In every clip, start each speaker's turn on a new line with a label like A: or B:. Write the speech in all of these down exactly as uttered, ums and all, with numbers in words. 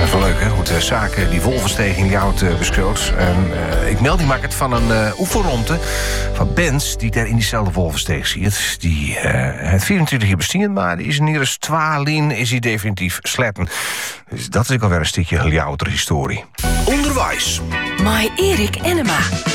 A: is wel leuk, hè? Hoe de zaken die Wolvensteeg in Ljouwert uh, beschreeuwt. En, uh, ik meld die maak het van een uh, oefenronde van bands die daar in diezelfde Wolvensteeg ziet. Die uh, het vierentwintig jaar bestaat, maar die is in ieder twaalf is hij definitief sletten. Dus dat is ook alweer een stukje Ljouwerter historie. Onderwijs.
B: Mai Erik Enema.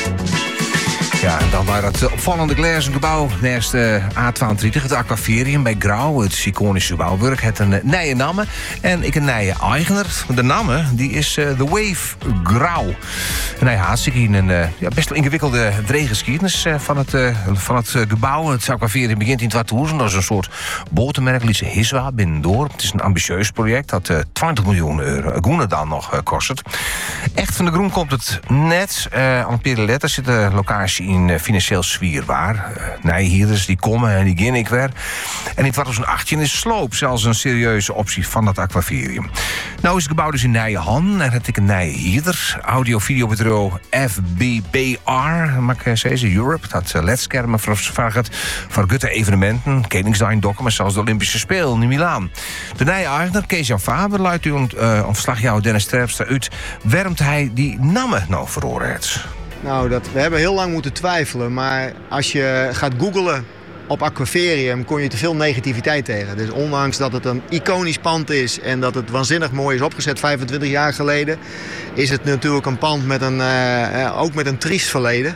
A: Ja, en dan maar dat opvallende glazen gebouw naast de A tweeëntwintig, het Aquaverium bij Grauw, het iconische gebouwwerk, het een nieuwe naam en ik een nieuwe eigenaar. De naam die is uh, The Wave Grauw. En hij haast zich in een uh, ja, best wel ingewikkelde dreiggeschiedenis uh, van het, uh, van het uh, gebouw. Het Aquaverium begint in tweeduizend, dat is een soort botermerk, Lise Hiswa binnendoor. Het is een ambitieus project dat uh, twintig miljoen euro groene dan nog uh, kost. Echt van de groen komt het net. Uh, aan Pereletta zit de locatie in in financieel zwierwaar. Uh, Nijhierders die komen en die gaan ik weer. En in twintig achttien is sloop zelfs een serieuze optie van dat aquaverium. Nou is het gebouw dus in Nijenhan en het ik een Nijhierder. Audio-videobureau F B P R, mag ik zeggen, Europe. Dat uh, ledschermen vraagt voor gutte evenementen, Koningsdag, maar zelfs de Olympische Spelen in Milaan. De Nijeigenaar, Kees-Jan Faber, luidt u een uh, verslagjouwer Dennis Terpstra uit. Waarom hij die namen nou verloren heeft?
C: Nou, dat, we hebben heel lang moeten twijfelen. Maar als je gaat googlen op aquaverium, kom je te veel negativiteit tegen. Dus ondanks dat het een iconisch pand is en dat het waanzinnig mooi is opgezet vijfentwintig jaar geleden, is het natuurlijk een pand met een, uh, ook met een triest verleden.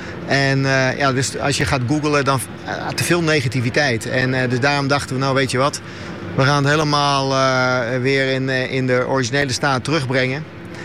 C: En uh, ja, dus als je gaat googlen, dan uh, te veel negativiteit. En uh, dus daarom dachten we, nou weet je wat, we gaan het helemaal uh, weer in, uh, in de originele staat terugbrengen.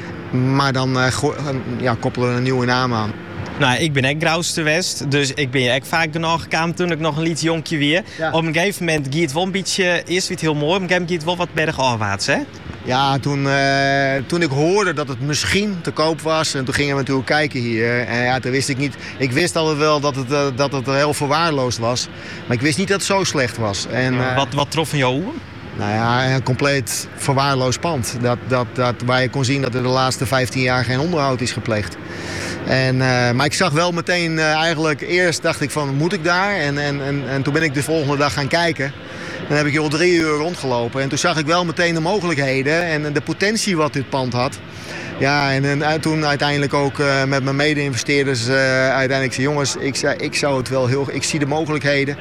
C: Maar dan uh, go- ja, koppelen we een nieuwe naam aan.
D: Nou, ik ben ook Grauwste West, dus ik ben hier ook vaak genoeg gekomen toen ik nog een liet jonkje weer. Ja. Op een gegeven moment ging het wel een beetje, eerst weer heel mooi, op een gegeven moment ging het wel wat bergafwaarts, hè?
C: Ja, toen, uh, toen ik hoorde dat het misschien te koop was en toen gingen we natuurlijk kijken hier. En ja, toen wist ik niet, ik wist altijd wel dat het, uh, dat het heel verwaarloosd was, maar ik wist niet dat het zo slecht was. En, uh,
D: wat, wat trof van jou ogen?
C: Nou ja, een compleet verwaarloosd pand. Dat, dat, dat, waar je kon zien dat er de laatste vijftien jaar geen onderhoud is gepleegd. En, uh, maar ik zag wel meteen, uh, eigenlijk eerst dacht ik van, moet ik daar? En, en, en, en toen ben ik de volgende dag gaan kijken. Dan heb ik hier al drie uur rondgelopen. En toen zag ik wel meteen de mogelijkheden en de potentie wat dit pand had. Ja, en, en toen uiteindelijk ook uh, met mijn mede-investeerders uh, uiteindelijk zei, jongens, ik, zei, ik zou het wel heel, ik zie de mogelijkheden.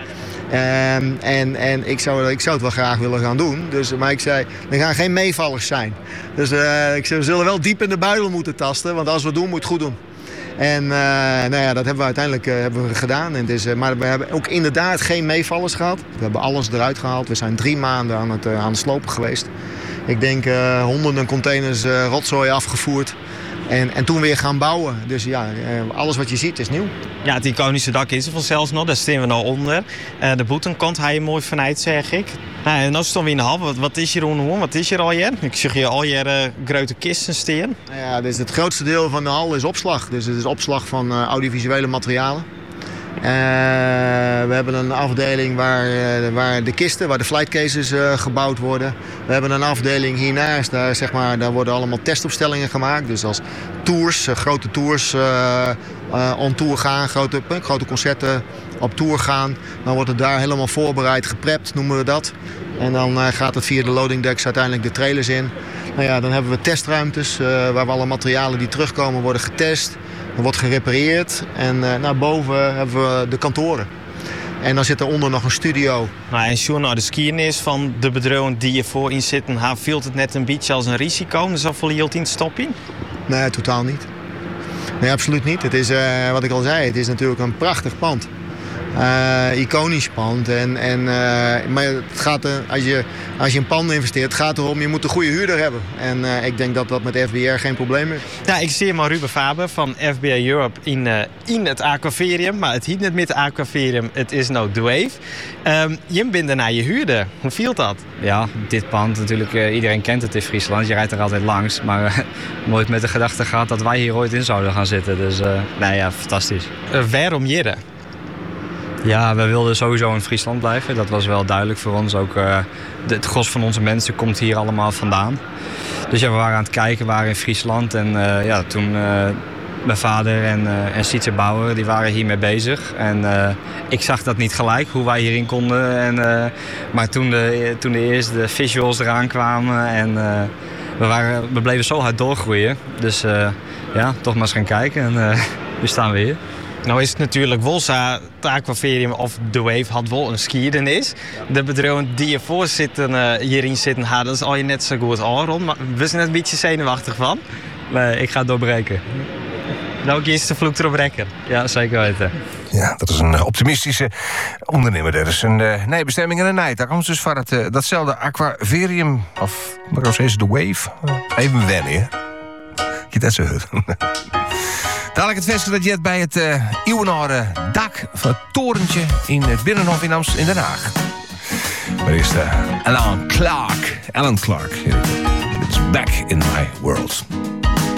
C: Um, en en ik, zou, ik zou het wel graag willen gaan doen. Dus, maar ik zei, er gaan geen meevallers zijn. Dus uh, ik zei, we zullen wel diep in de buidel moeten tasten. Want als we het doen, moet het goed doen. En uh, nou ja, dat hebben we uiteindelijk uh, hebben we gedaan. En het is, uh, maar we hebben ook inderdaad geen meevallers gehad. We hebben alles eruit gehaald. We zijn drie maanden aan het, uh, aan het slopen geweest. Ik denk uh, honderden containers uh, rotzooi afgevoerd. En, en toen weer gaan bouwen. Dus ja, alles wat je ziet is nieuw.
D: Ja, het iconische dak is er vanzelfs nog. Daar staan we nou onder. Uh, de boetenkant hij je mooi vanuit, zeg ik. Nou, en dan staan we in de hal. Wat, wat is hier ongewoon? Wat is hier al hier? Ik zie hier al hier uh, grote kisten staan.
C: Ja, dus het grootste deel van de hal is opslag. Dus het is opslag van uh, audiovisuele materialen. Uh, we hebben een afdeling waar, uh, waar de kisten, waar de flightcases uh, gebouwd worden. We hebben een afdeling hiernaast, daar, zeg maar, daar worden allemaal testopstellingen gemaakt. Dus als tours, uh, grote tours uh, uh, on tour gaan, grote, uh, grote concerten op tour gaan. Dan wordt het daar helemaal voorbereid, geprept noemen we dat. En dan uh, gaat het via de loading decks uiteindelijk de trailers in. Nou ja, dan hebben we testruimtes uh, waar we alle materialen die terugkomen worden getest. Er wordt gerepareerd en uh, naar boven hebben we de kantoren. En dan zit er onder nog een studio.
D: Nou, en Sjoerd, nou, de geschiedenis van de bedrijven die je voorin zitten, voelt het net een beetje als een risico? Dus dat voel je heel in te stoppen in?
C: Nee, totaal niet. Nee, absoluut niet. Het is, uh, wat ik al zei, het is natuurlijk een prachtig pand. Uh, iconisch pand. En, en, uh, maar het gaat, uh, als, je, als je een pand investeert, gaat het erom, je moet een goede huurder hebben. En uh, ik denk dat dat met F B R geen probleem is.
D: Ja, ik zie maar Ruben Faber van F B R Europe in, uh, in het aquaverium. Maar het hiet net met het aquaverium, het is nou The Wave. Um, je bent daarna je huurder. Hoe viel dat?
E: Ja, dit pand natuurlijk, uh, iedereen kent het in Friesland. Je rijdt er altijd langs. Maar uh, nooit met de gedachte gehad dat wij hier ooit in zouden gaan zitten. Dus uh, nou ja, fantastisch.
D: Uh, waarom Jirre?
E: Ja, we wilden sowieso in Friesland blijven. Dat was wel duidelijk voor ons. Ook uh, de, het gros van onze mensen komt hier allemaal vandaan. Dus ja, we waren aan het kijken, we waren in Friesland. En uh, ja, toen uh, mijn vader en, uh, en Sietse Bauer, die waren hiermee bezig. En uh, ik zag dat niet gelijk, hoe wij hierin konden. En, uh, maar toen de, toen de eerste visuals eraan kwamen en... Uh, we, waren, we bleven zo hard doorgroeien. Dus uh, ja, toch maar eens gaan kijken. En uh, nu staan we hier.
D: Nou is het natuurlijk wel zo, het aquavarium of The Wave had wel een skierdenis. De bedrijven die hiervoor zitten, uh, hierin zitten, hadden is al je net zo goed aanrond. Maar we zijn er een beetje zenuwachtig van.
E: Nee, ik ga het doorbreken.
D: Welke is de vloek erop rekken?
E: Ja, zeker weten.
A: Ja, dat is een optimistische ondernemer. Er is een uh, nee, bestemming en een nee. Daar komt dus van het, uh, datzelfde aquavarium, of wat was het, The Wave. Even wennen, hè? Je dat zo hoort. Dadelijk het vestiging dat je bij het uh, eeuwenoude dak van het torentje in het Binnenhof in Amsterdam in Den Haag. Maar is uh, Alan Clark. Alan Clark. It's back in my world.